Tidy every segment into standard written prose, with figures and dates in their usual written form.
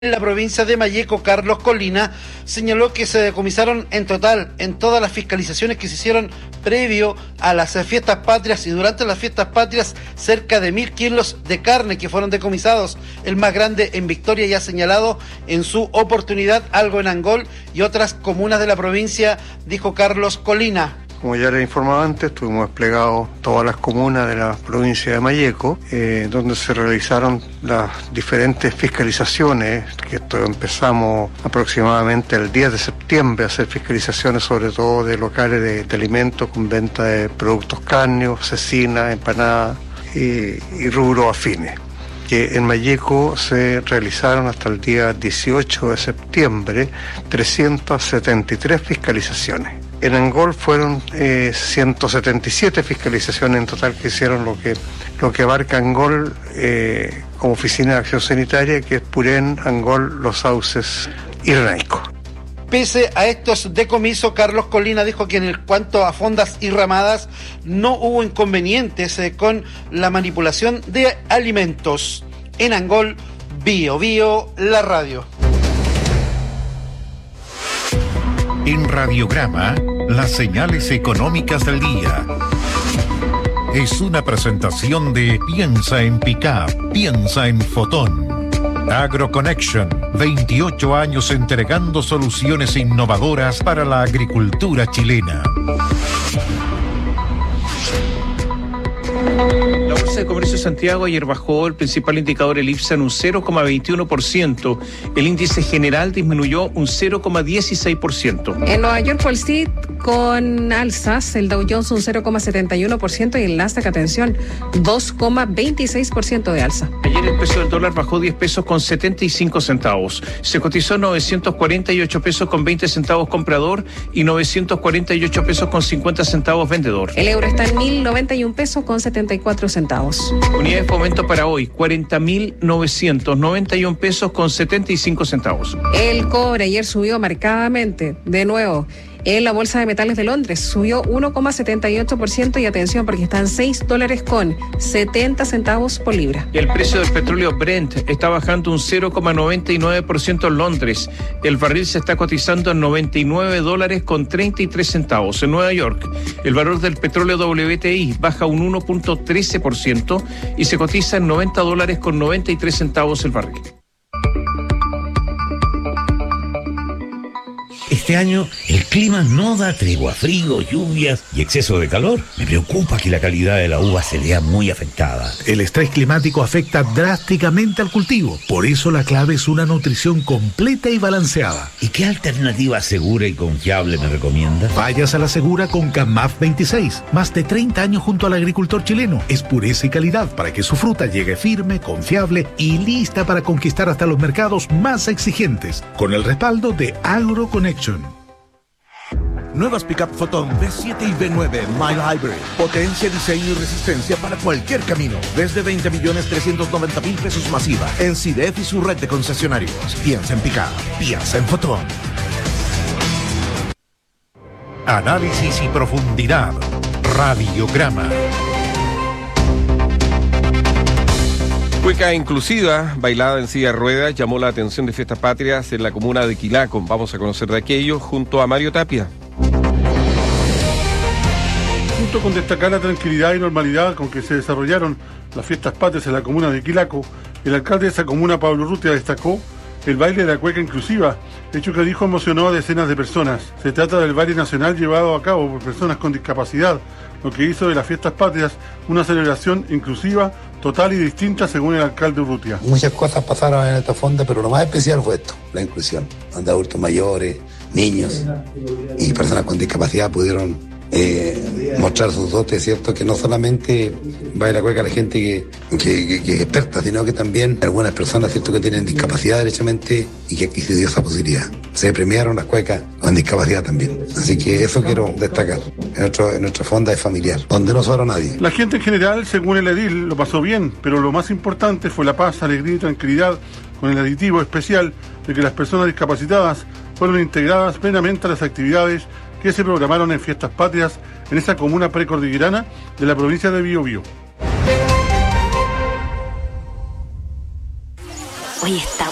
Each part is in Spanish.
En la provincia de Malleco, Carlos Colina, señaló que se decomisaron en total en todas las fiscalizaciones que se hicieron previo a las fiestas patrias y durante las fiestas patrias cerca de 1.000 kilos de carne que fueron decomisados, el más grande en Victoria, y ha señalado en su oportunidad algo en Angol y otras comunas de la provincia, dijo Carlos Colina. Como ya les informaba antes, tuvimos desplegados todas las comunas de la provincia de Malleco, donde se realizaron las diferentes fiscalizaciones, que esto empezamos aproximadamente el 10 de septiembre a hacer fiscalizaciones sobre todo de locales de alimentos con venta de productos cárneos, cecina, empanadas y rubros afines. Que en Malleco se realizaron hasta el día 18 de septiembre 373 fiscalizaciones. En Angol fueron 177 fiscalizaciones en total que hicieron lo que abarca Angol como oficina de acción sanitaria, que es Purén, Angol, Los Sauces y Renaico. Pese a estos decomisos, Carlos Colina dijo que en cuanto a fondas y ramadas no hubo inconvenientes con la manipulación de alimentos. En Angol, Bio Bio, la radio. En Radiograma, las señales económicas del día. Es una presentación de Piensa en Pickup, piensa en Fotón. AgroConnection, 28 años entregando soluciones innovadoras para la agricultura chilena. La Bolsa de Comercio de Santiago ayer bajó el principal indicador, el IPSA, en un 0,21%. El índice general disminuyó un 0,16%. En Nueva York, Wall Street con alzas, el Dow Jones un 0,71% y el Nasdaq, atención, 2,26% de alza. Ayer el peso del dólar bajó 10 pesos con 75 centavos. Se cotizó 948 pesos con 20 centavos comprador y 948 pesos con 50 centavos vendedor. El euro está en 1.091 pesos con 74 centavos. Unidades de fomento para hoy, 40.991 pesos con 75 centavos. El cobre ayer subió marcadamente, de nuevo. En la Bolsa de Metales de Londres subió 1,78% y atención porque están $6 con 70 centavos por libra. Y el precio del petróleo Brent está bajando un 0,99% en Londres. El barril se está cotizando en $99 con 33 centavos. En Nueva York, el valor del petróleo WTI baja un 1,13% y se cotiza en $90 con 93 centavos el barril. Este año el clima no da tregua, frío, lluvias y exceso de calor. Me preocupa que la calidad de la uva se vea muy afectada. El estrés climático afecta drásticamente al cultivo. Por eso la clave es una nutrición completa y balanceada. ¿Y qué alternativa segura y confiable me recomienda? Vayas a la segura con CAMAF 26. Más de 30 años junto al agricultor chileno. Es pureza y calidad para que su fruta llegue firme, confiable y lista para conquistar hasta los mercados más exigentes. Con el respaldo de AgroConnection. Nuevas Pickup Fotón B7 y B9 Mile Hybrid. Potencia, diseño y resistencia para cualquier camino. Desde 20.390.000 pesos masiva en CIDEF y su red de concesionarios. Piensa en Pickup, piensa en Fotón. Análisis y profundidad. Radiograma. Cueca inclusiva, bailada en silla de ruedas, llamó la atención de Fiestas Patrias en la comuna de Quilaco. Vamos a conocer de aquello junto a Mario Tapia. Junto con destacar la tranquilidad y normalidad con que se desarrollaron las Fiestas Patrias en la comuna de Quilaco, el alcalde de esa comuna, Pablo Urrutia, destacó el baile de la cueca inclusiva, hecho que dijo emocionó a decenas de personas. Se trata del baile nacional llevado a cabo por personas con discapacidad, lo que hizo de las Fiestas Patrias una celebración inclusiva, total y distinta, según el alcalde Urrutia. Muchas cosas pasaron en esta fonda, pero lo más especial fue esto, la inclusión, donde adultos mayores, niños y personas con discapacidad pudieron mostrar sus dotes, ¿cierto? Que no solamente baila cueca la gente que es experta, sino que también algunas personas, ¿cierto?, que tienen discapacidad derechamente y que aquí se dio esa posibilidad. Se premiaron las cuecas con discapacidad también. Así que eso quiero destacar. En nuestra fonda es familiar, donde no sobra nadie. La gente en general, según el edil, lo pasó bien, pero lo más importante fue la paz, alegría y tranquilidad, con el aditivo especial de que las personas discapacitadas fueron integradas plenamente a las actividades que se programaron en Fiestas Patrias en esa comuna precordillerana de la provincia de Biobío. Hoy está bueno la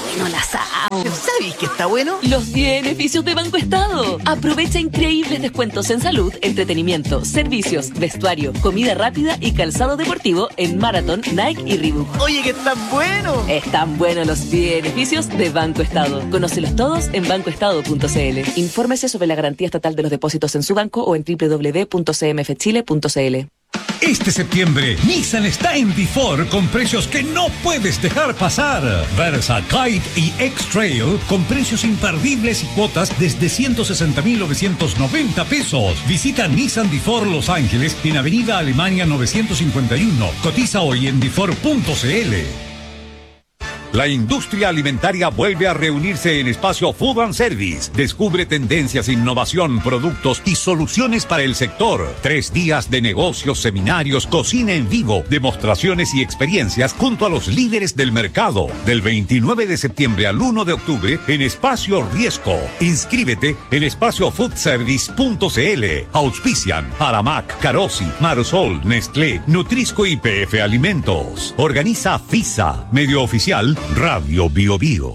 pasado. ¿Sabéis que está bueno? Los beneficios de Banco Estado. Aprovecha increíbles descuentos en salud, entretenimiento, servicios, vestuario, comida rápida y calzado deportivo en Marathon, Nike y Reebok. Oye, que están buenos. Están buenos los beneficios de Banco Estado. Conócelos todos en bancoestado.cl. Infórmese sobre la garantía estatal de los depósitos en su banco o en www.cmfchile.cl. Este septiembre, Nissan está en Before con precios que no puedes dejar pasar. Versa, Kite y X-Trail con precios imperdibles y cuotas desde 160.990 pesos. Visita Nissan Before Los Ángeles en Avenida Alemania 951. Cotiza hoy en Before.cl. La industria alimentaria vuelve a reunirse en Espacio Food and Service. Descubre tendencias, innovación, productos y soluciones para el sector. 3 días de negocios, seminarios, cocina en vivo, demostraciones y experiencias junto a los líderes del mercado. Del 29 de septiembre al 1 de octubre en Espacio Riesco. Inscríbete en espaciofoodservice.cl. Auspician Aramac, Carosi, Marosol, Nestlé, Nutrisco y PF Alimentos. Organiza FISA, medio oficial Radio Bio Bio.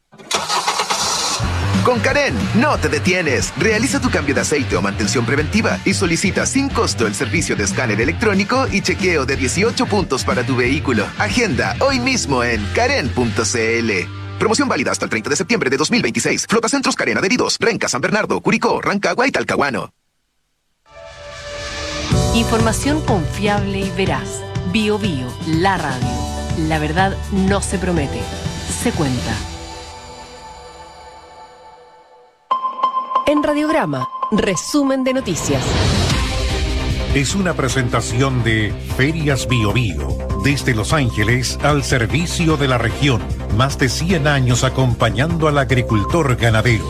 Con Karen, no te detienes. Realiza tu cambio de aceite o mantención preventiva y solicita sin costo el servicio de escáner electrónico y chequeo de 18 puntos para tu vehículo. Agenda hoy mismo en karen.cl. Promoción válida hasta el 30 de septiembre de 2026. Flotacentros Karen Adheridos, Renca, San Bernardo, Curicó, Rancagua y Talcahuano. Información confiable y veraz. Bio Bio, la radio. La verdad no se promete, se cuenta. En Radiograma, resumen de noticias. Es una presentación de Ferias Bio Bio, desde Los Ángeles al servicio de la región. Más de 100 años acompañando al agricultor ganadero.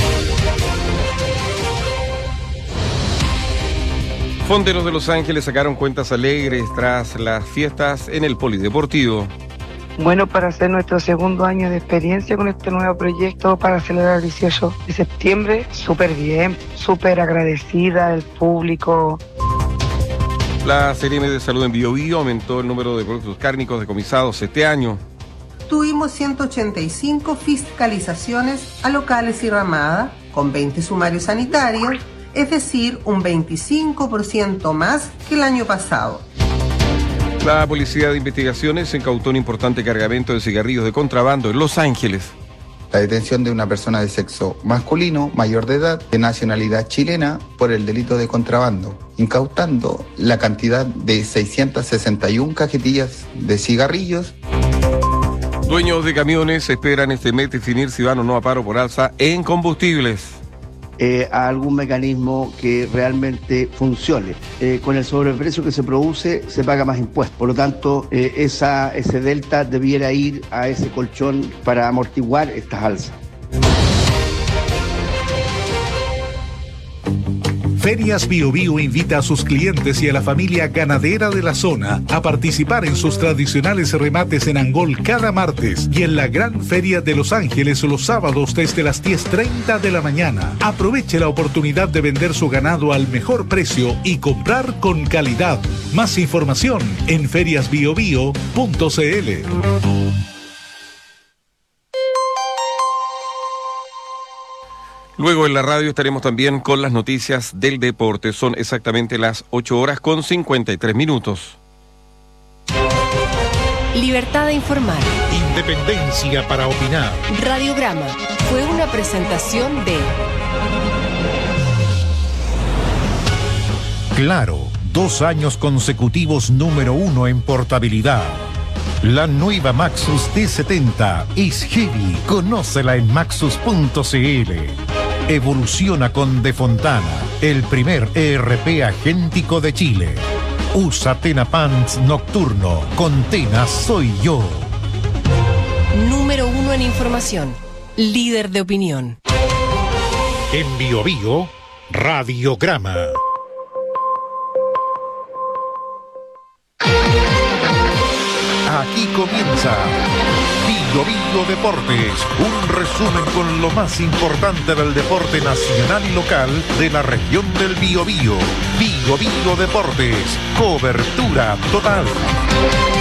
Fonderos de Los Ángeles sacaron cuentas alegres tras las fiestas en el Polideportivo. Bueno, para hacer nuestro segundo año de experiencia con este nuevo proyecto para celebrar el 18 de septiembre, súper bien, súper agradecida el público. La CRM de Salud en Bio Bio aumentó el número de productos cárnicos decomisados este año. Tuvimos 185 fiscalizaciones a locales y ramada, con 20 sumarios sanitarios, es decir, un 25% más que el año pasado. La Policía de Investigaciones incautó un importante cargamento de cigarrillos de contrabando en Los Ángeles. La detención de una persona de sexo masculino, mayor de edad, de nacionalidad chilena, por el delito de contrabando, incautando la cantidad de 661 cajetillas de cigarrillos. Dueños de camiones esperan este mes definir si van o no a paro por alza en combustibles. A algún mecanismo que realmente funcione. Con el sobreprecio que se produce se paga más impuestos, por lo tanto ese delta debiera ir a ese colchón para amortiguar estas alzas. Ferias Bio Bio invita a sus clientes y a la familia ganadera de la zona a participar en sus tradicionales remates en Angol cada martes y en la Gran Feria de Los Ángeles los sábados desde las 10:30 de la mañana. Aproveche la oportunidad de vender su ganado al mejor precio y comprar con calidad. Más información en feriasbiobio.cl. Luego en la radio estaremos también con las noticias del deporte. Son exactamente las 8:53. Libertad de informar. Independencia para opinar. Radiograma fue una presentación de Claro, 2 años consecutivos número 1 en portabilidad. La nueva Maxus D70 es heavy. Conócela en maxus.cl. Evoluciona con De Fontana, el primer ERP agéntico de Chile. Usa Tena Pants Nocturno. Con Tena soy yo. Número 1 en información. Líder de opinión. En Bio Bio, Radiograma. Aquí comienza Bio Bio Deportes, un resumen con lo más importante del deporte nacional y local de la región del Biobío. Bio Bio Deportes, cobertura total.